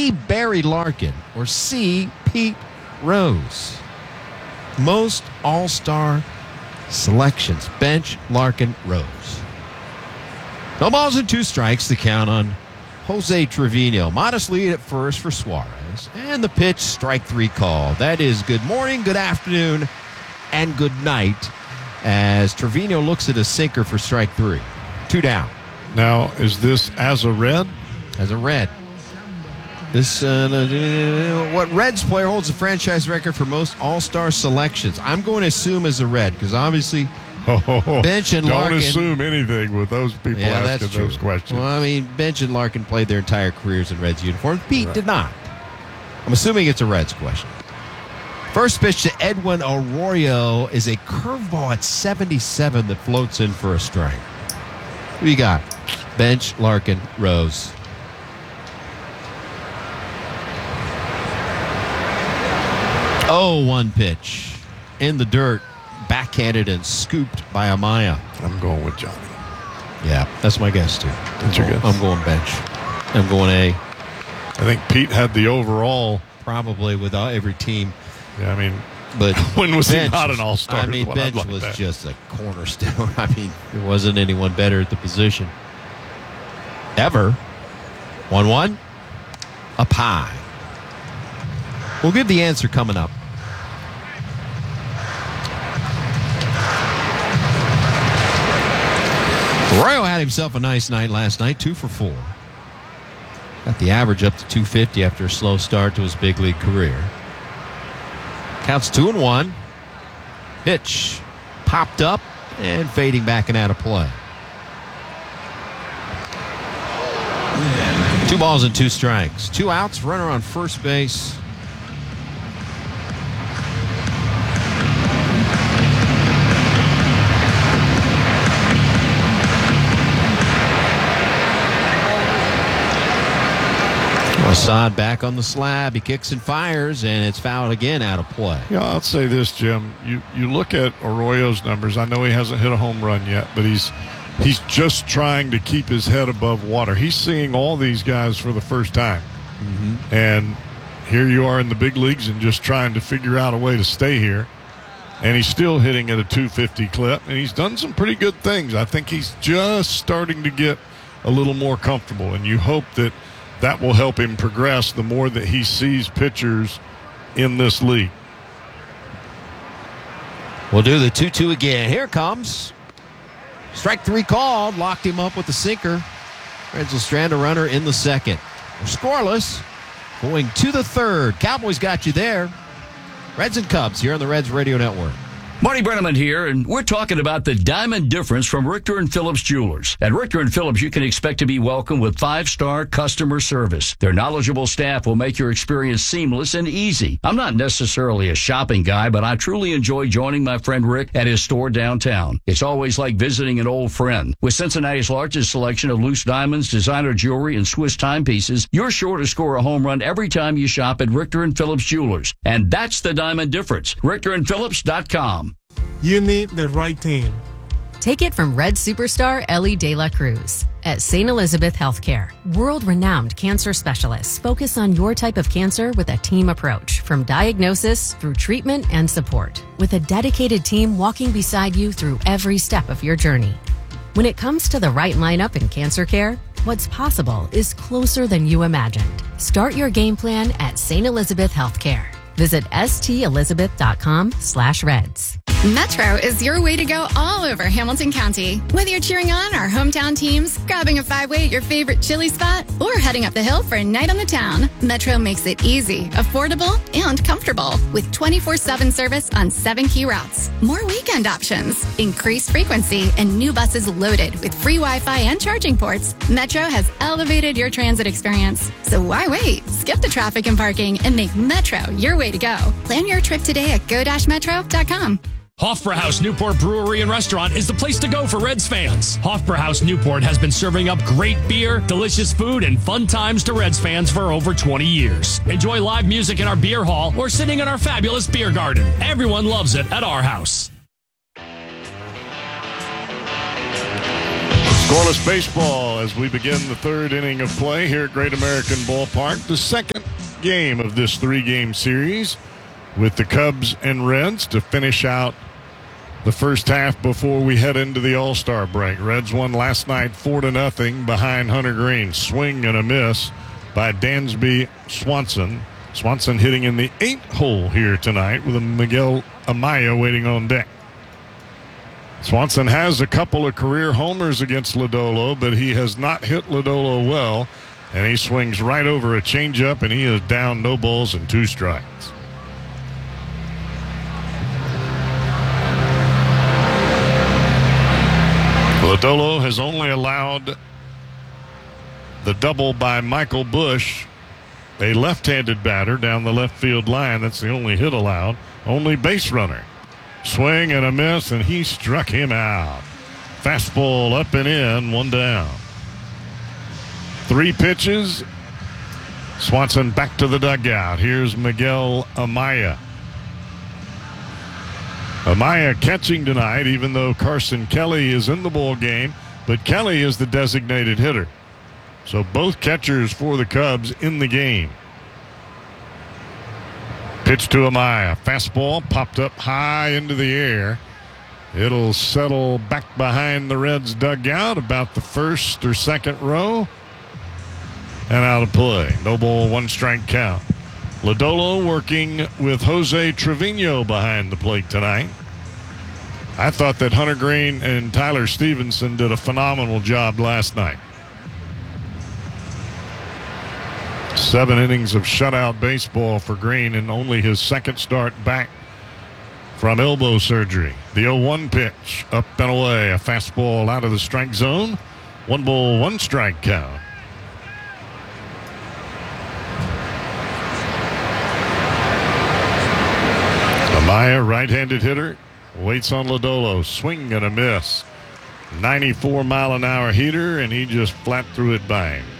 B, Barry Larkin, or C, Pete Rose? Most all-star selections. Bench, Larkin, Rose. No balls and 2 strikes to count on Jose Trevino. Modest lead at first for Suarez. And the pitch, strike 3 call. That is good morning, good afternoon, and good night as Trevino looks at a sinker for strike 3. 2 down. Now, is this as a Red? As a Red. This what Reds player holds the franchise record for most all-star selections? I'm going to assume as a Red because obviously Bench and Larkin. Don't assume anything with those people asking those questions. Well, I mean, Bench and Larkin played their entire careers in Reds uniforms. Pete did not. I'm assuming it's a Reds question. First pitch to Edwin Arroyo is a curveball at 77 that floats in for a strike. Who you got? Bench, Larkin, Rose. Oh, 1 pitch in the dirt, backhanded and scooped by Amaya. I'm going with Johnny. Yeah, that's my guess too. That's your guess? I'm going Bench. I'm going A. I think Pete had the overall. Probably with every team. Yeah, I mean, but when was Bench, he not an all-star? I mean, Bench was just a cornerstone. I mean, there wasn't anyone better at the position. Ever. 1-1. Up high. We'll give the answer coming up. Arroyo had himself a nice night last night, 2 for 4. Got the average up to 250 after a slow start to his big league career. Counts 2-1. Pitch popped up and fading back and out of play. 2 balls and 2 strikes. 2 outs, runner on first base. Assad back on the slab. He kicks and fires, and it's fouled again out of play. Yeah, I'll say this, Jim. You look at Arroyo's numbers. I know he hasn't hit a home run yet, but he's just trying to keep his head above water. He's seeing all these guys for the first time. Mm-hmm. And here you are in the big leagues and just trying to figure out a way to stay here. And he's still hitting at a 250 clip, and he's done some pretty good things. I think he's just starting to get a little more comfortable, and you hope that will help him progress the more that he sees pitchers in this league. We'll do the 2-2 again. Here comes. Strike 3 called. Locked him up with the sinker. Reds will strand a runner in the second. We're scoreless. Going to the third. Cowboys got you there. Reds and Cubs here on the Reds Radio Network. Marty Brenneman here, and we're talking about the diamond difference from Richter & Phillips Jewelers. At Richter & Phillips, you can expect to be welcomed with 5-star customer service. Their knowledgeable staff will make your experience seamless and easy. I'm not necessarily a shopping guy, but I truly enjoy joining my friend Rick at his store downtown. It's always like visiting an old friend. With Cincinnati's largest selection of loose diamonds, designer jewelry, and Swiss timepieces, you're sure to score a home run every time you shop at Richter & Phillips Jewelers. And that's the diamond difference. RichterandPhillips.com. You need the right team. Take it from Red superstar Ellie De La Cruz. At St. Elizabeth Healthcare, world-renowned cancer specialists focus on your type of cancer with a team approach, from diagnosis through treatment and support, with a dedicated team walking beside you through every step of your journey. When it comes to the right lineup in cancer care, what's possible is closer than you imagined. Start your game plan at St. Elizabeth Healthcare. Visit stelizabeth.com/Reds. Metro is your way to go all over Hamilton County. Whether you're cheering on our hometown teams, grabbing a 5-way at your favorite chili spot, or heading up the hill for a night on the town, Metro makes it easy, affordable, and comfortable with 24/7 service on 7 key routes. More weekend options, increased frequency, and new buses loaded with free Wi-Fi and charging ports. Metro has elevated your transit experience. So why wait? Skip the traffic and parking and make Metro your way to go. Plan your trip today at go-metro.com. Hofbrauhaus Newport Brewery and Restaurant is the place to go for Reds fans. Hofbrauhaus Newport has been serving up great beer, delicious food, and fun times to Reds fans for over 20 years. Enjoy live music in our beer hall or sitting in our fabulous beer garden. Everyone loves it at our house. Scoreless baseball as we begin the third inning of play here at Great American Ballpark. The second game of this three-game series with the Cubs and Reds to finish out the first half before we head into the All-Star break. Reds won last night 4-0 behind Hunter Green. Swing and a miss by Dansby Swanson. Swanson hitting in the 8th hole here tonight with a Miguel Amaya waiting on deck. Swanson has a couple of career homers against Lodolo, but he has not hit Lodolo well, and he swings right over a changeup, and he is down, no balls and 2 strikes. Lodolo has only allowed the double by Michael Bush, a left-handed batter down the left field line. That's the only hit allowed, only base runner. Swing and a miss, and he struck him out. Fastball up and in, 1 down. 3 pitches. Swanson back to the dugout. Here's Miguel Amaya. Amaya catching tonight, even though Carson Kelly is in the ball game, but Kelly is the designated hitter. So both catchers for the Cubs in the game. Pitch to Amaya. Fastball popped up high into the air. It'll settle back behind the Reds dugout about the first or second row. And out of play. No ball, 1 strike count. Lodolo working with Jose Trevino behind the plate tonight. I thought that Hunter Green and Tyler Stevenson did a phenomenal job last night. 7 innings of shutout baseball for Green and only his second start back from elbow surgery. The 0-1 pitch up and away. A fastball out of the strike zone. 1 ball, 1 strike count. Amaya, right-handed hitter, waits on Lodolo. Swing and a miss. 94-mile-an-hour heater, and he just flat threw it by him.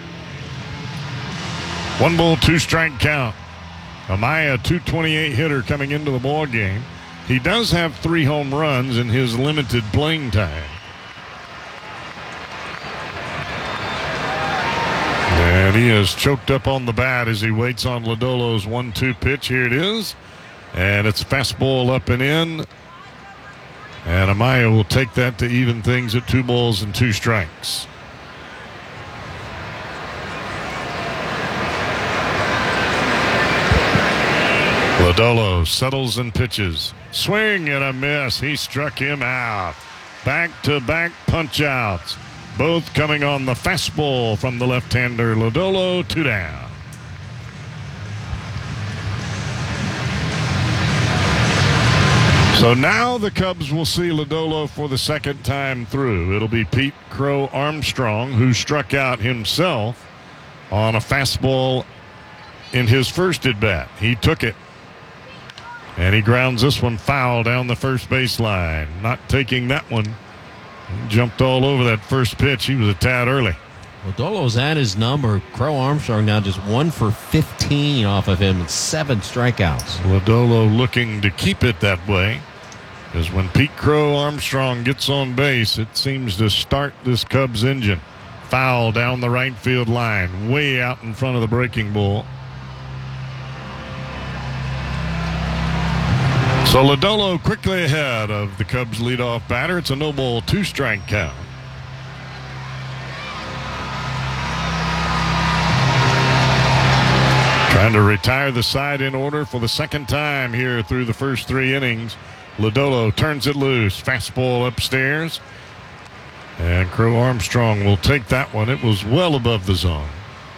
1 ball, 2 strike count. Amaya, 228 hitter coming into the ball game. He does have 3 home runs in his limited playing time. And he is choked up on the bat as he waits on Lodolo's 1-2 pitch. Here it is. And it's fastball up and in. And Amaya will take that to even things at 2 balls and 2 strikes. Lodolo settles and pitches. Swing and a miss. He struck him out. Back-to-back punch-outs. Both coming on the fastball from the left-hander Lodolo. 2 down. So now the Cubs will see Lodolo for the second time through. It'll be Pete Crow Armstrong, who struck out himself on a fastball in his first at-bat. He took it. And he grounds this one foul down the first baseline. Not taking that one. He jumped all over that first pitch. He was a tad early. Lodolo's at his number. Crow Armstrong now just 1 for 15 off of him and 7 strikeouts. Lodolo looking to keep it that way. Because when Pete Crow Armstrong gets on base, it seems to start this Cubs engine. Foul down the right field line. Way out in front of the breaking ball. So Lodolo quickly ahead of the Cubs leadoff batter. It's a no ball, 2 strike count. Trying to retire the side in order for the second time here through the first 3 innings. Lodolo turns it loose. Fastball upstairs. And Crow Armstrong will take that one. It was well above the zone.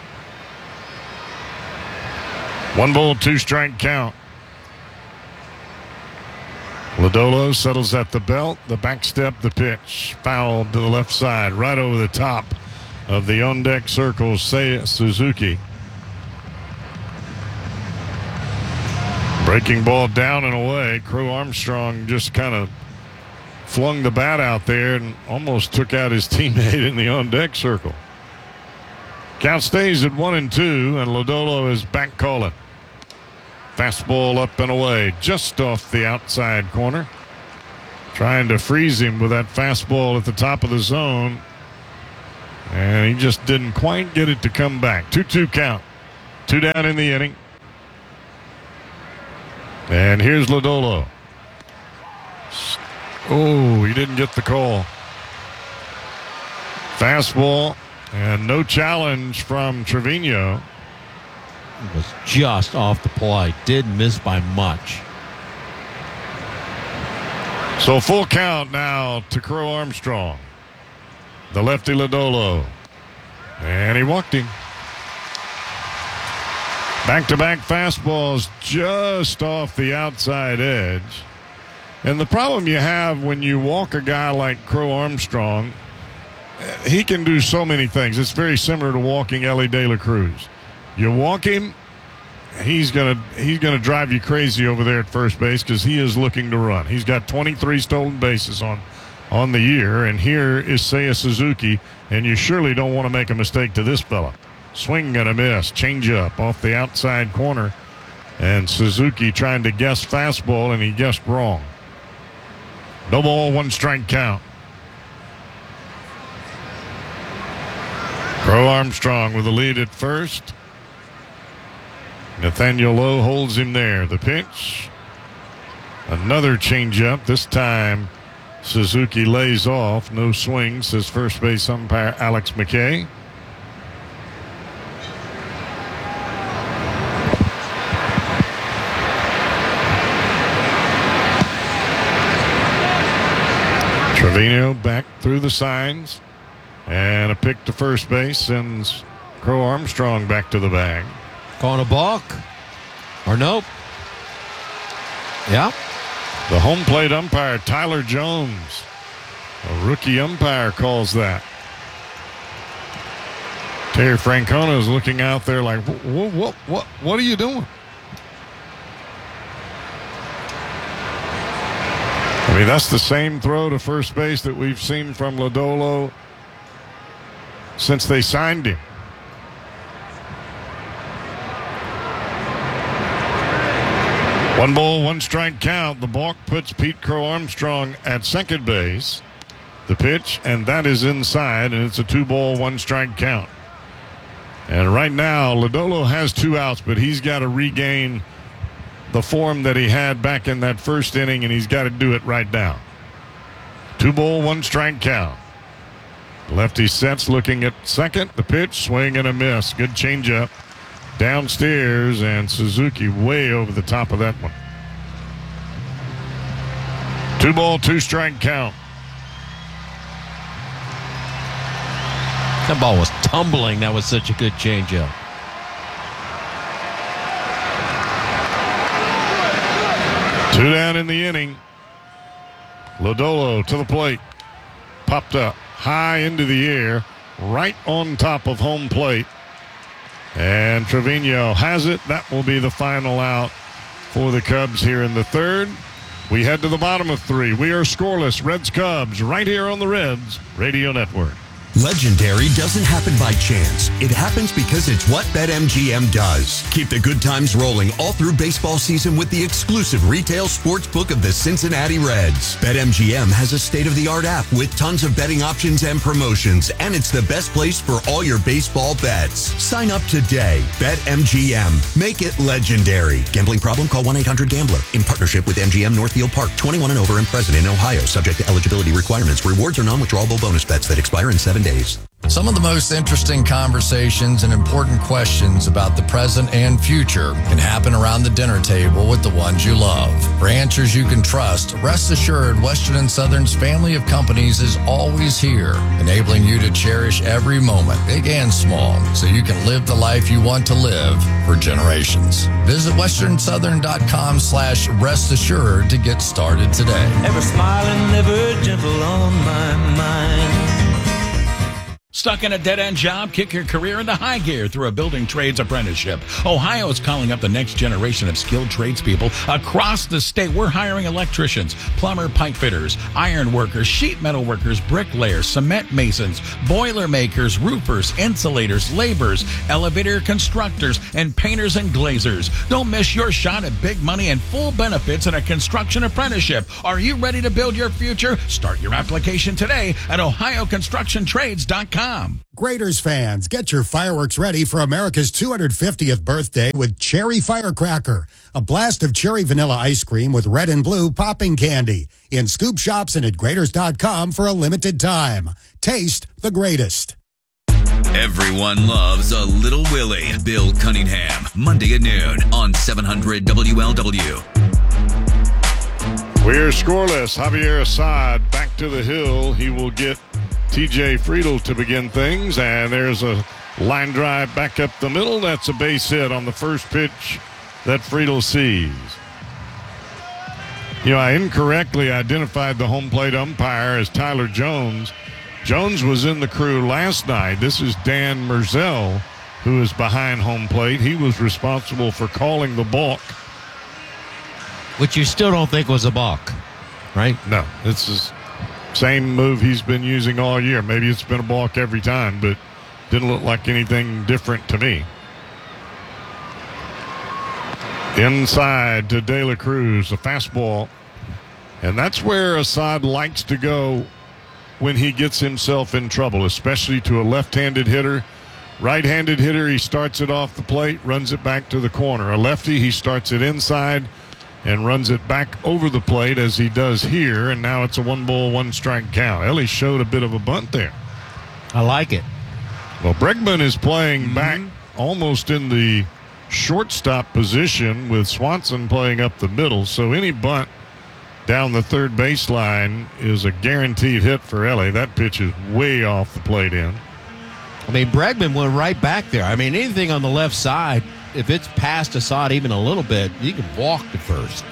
1 ball, 2 strike count. Lodolo settles at the belt. The back step, the pitch. Foul to the left side, right over the top of the on-deck circle, Suzuki. Breaking ball down and away. Crow Armstrong just kind of flung the bat out there and almost took out his teammate in the on-deck circle. Count stays at 1-2, and Lodolo is back calling. Fastball up and away, just off the outside corner. Trying to freeze him with that fastball at the top of the zone. And he just didn't quite get it to come back. 2-2 count. 2 down in the inning. And here's Lodolo. Oh, he didn't get the call. Fastball and no challenge from Trevino. It was just off the plate. Didn't miss by much. So full count now to Crow Armstrong. The lefty Lodolo. And he walked him. Back-to-back fastballs just off the outside edge. And the problem you have when you walk a guy like Crow Armstrong, he can do so many things. It's very similar to walking Ellie De La Cruz. You walk him, he's gonna drive you crazy over there at first base because he is looking to run. He's got 23 stolen bases on the year, and here is Seiya Suzuki, and you surely don't want to make a mistake to this fella. Swing and a miss, change up off the outside corner, and Suzuki trying to guess fastball, and he guessed wrong. No ball, 1 strike count. Crow Armstrong with the lead at first. Nathaniel Lowe holds him there. The pitch. Another changeup. This time Suzuki lays off. No swing, says first base umpire Alex McKay. Trevino back through the signs. And a pick to first base sends Crow Armstrong back to the bag. Calling a balk? Or nope? Yeah. The home plate umpire, Tyler Jones. A rookie umpire calls that. Terry Francona is looking out there like, what are you doing? I mean, that's the same throw to first base that we've seen from Lodolo since they signed him. One ball, 1 strike count. The balk puts Pete Crow Armstrong at second base. The pitch, and that is inside, and it's a 2 ball, 1 strike count. And right now, Lodolo has 2 outs, but he's got to regain the form that he had back in that first inning, and he's got to do it right now. 2 ball, 1 strike count. Lefty sets looking at second. The pitch, swing and a miss. Good changeup downstairs, and Suzuki way over the top of that one. 2 ball, 2 strike count. That ball was tumbling. That was such a good changeup. Two down in the inning. Lodolo to the plate. Popped up high into the air, right on top of home plate. And Trevino has it. That will be the final out for the Cubs here in the third. We head to the bottom of 3. We are scoreless. Reds Cubs right here on the Reds Radio Network. Legendary doesn't happen by chance. It happens because it's what BetMGM does. Keep the good times rolling all through baseball season with the exclusive retail sports book of the Cincinnati Reds. BetMGM has a state-of-the-art app with tons of betting options and promotions, and it's the best place for all your baseball bets. Sign up today. BetMGM. Make it legendary. Gambling problem? Call 1-800-GAMBLER. In partnership with MGM Northfield Park. 21 and over and present in Ohio. Subject to eligibility requirements. Rewards are non-withdrawable bonus bets that expire in 7 days. Some of the most interesting conversations and important questions about the present and future can happen around the dinner table with the ones you love. For answers you can trust, rest assured Western and Southern's family of companies is always here, enabling you to cherish every moment, big and small, so you can live the life you want to live for generations. Visit westernsouthern.com/rest assured to get started today. Ever smiling, never gentle on my mind. Stuck in a dead-end job? Kick your career into high gear through a building trades apprenticeship. Ohio is calling up the next generation of skilled tradespeople across the state. We're hiring electricians, plumber, pipe fitters, iron workers, sheet metal workers, bricklayers, cement masons, boiler makers, roofers, insulators, laborers, elevator constructors, and painters and glazers. Don't miss your shot at big money and full benefits in a construction apprenticeship. Are you ready to build your future? Start your application today at ohioconstructiontrades.com. GreatersFans.com. Graders fans, get your fireworks ready for America's 250th birthday with Cherry Firecracker, a blast of cherry vanilla ice cream with red and blue popping candy. In scoop shops and at Graders.com for a limited time. Taste the greatest. Everyone loves a Little Willie. Bill Cunningham, Monday at noon on 700 WLW. We're scoreless. Javier Assad back to the hill. He will get TJ Friedel to begin things, and there's a line drive back up the middle. That's a base hit on the first pitch that Friedel sees. You know, I incorrectly identified the home plate umpire as Tyler Jones. Jones was in the crew last night. This is Dan Merzel, who is behind home plate. He was responsible for calling the balk. Which you still don't think was a balk, right? No, it's the same move he's been using all year. Maybe it's been a balk every time, but didn't look like anything different to me. Inside to De La Cruz, a fastball. And that's where Assad likes to go when he gets himself in trouble, especially to a left-handed hitter. Right-handed hitter, he starts it off the plate, runs it back to the corner. A lefty, he starts it inside and runs it back over the plate as he does here, and now it's a 1-ball, 1-strike count. Ellie showed a bit of a bunt there. I like it. Well, Bregman is playing back almost in the shortstop position with Swanson playing up the middle, so any bunt down the third baseline is a guaranteed hit for Ellie. That pitch is way off the plate in. I mean, Bregman went right back there. I mean, anything on the left side, if it's past Assad even a little bit, you can walk to first.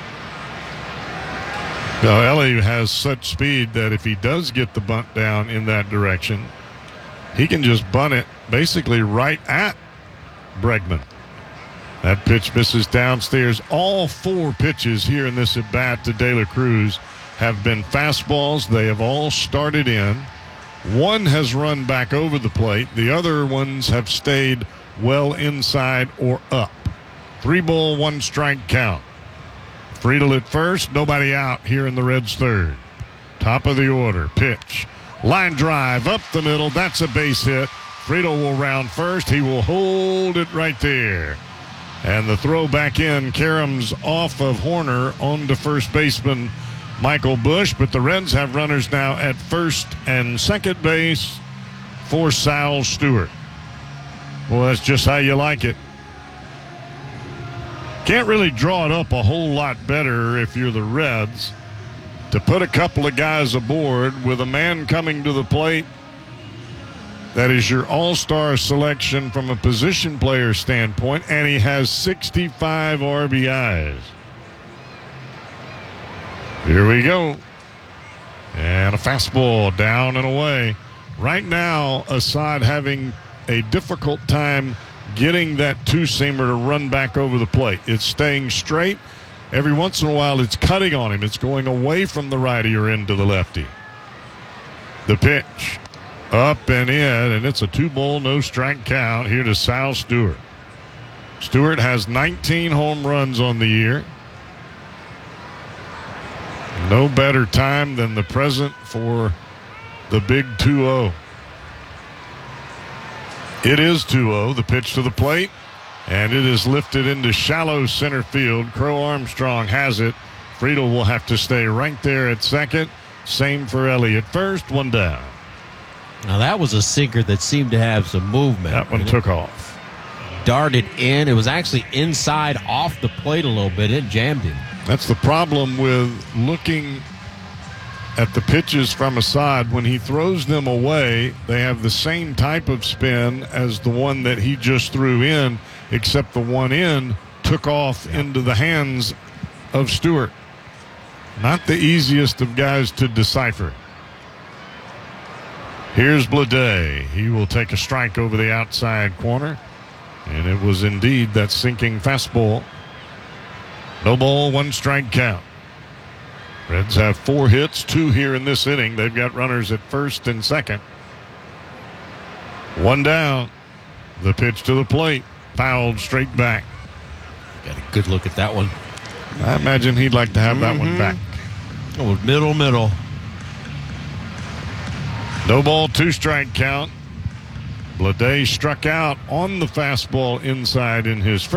Now, Ellie has such speed that if he does get the bunt down in that direction, he can just bunt it basically right at Bregman. That pitch misses downstairs. All 4 pitches here in this at-bat to De La Cruz have been fastballs. They have all started in. One has run back over the plate. The other ones have stayed well inside or up. 3-ball, 1-strike count. Friedel at first, nobody out here in the Reds' third. Top of the order, pitch. Line drive up the middle. That's a base hit. Friedel will round first. He will hold it right there. And the throw back in, Karams off of Horner onto first baseman Michael Busch, but the Reds have runners now at first and second base for Sal Stewart. Well, that's just how you like it. Can't really draw it up a whole lot better if you're the Reds to put a couple of guys aboard with a man coming to the plate that is your all-star selection from a position player standpoint, and he has 65 RBIs. Here we go. And a fastball down and away. Right now, Assad having a difficult time getting that two-seamer to run back over the plate. It's staying straight. Every once in a while, it's cutting on him. It's going away from the righty or into the lefty. The pitch. Up and in, and it's a 2-ball, no-strike count here to Sal Stewart. Stewart has 19 home runs on the year. No better time than the present for the big 2-0. It is 2-0, the pitch to the plate, and it is lifted into shallow center field. Crow Armstrong has it. Friedel will have to stay right there at second. Same for Ellie at first, 1 down. Now, that was a sinker that seemed to have some movement. That one took off. Darted in. It was actually inside off the plate a little bit. It jammed him. That's the problem with looking at the pitches from Assad. When he throws them away, they have the same type of spin as the one that he just threw in, except the one in took off into the hands of Stewart. Not the easiest of guys to decipher. Here's Bleday. He will take a strike over the outside corner. And it was indeed that sinking fastball. No ball, 1-strike count. Reds have 4 hits, 2 here in this inning. They've got runners at first and second. 1 down. The pitch to the plate. Fouled straight back. Got a good look at that one. I imagine he'd like to have that one back. Oh, middle. No ball, 2-strike count. Bleday struck out on the fastball inside in his first.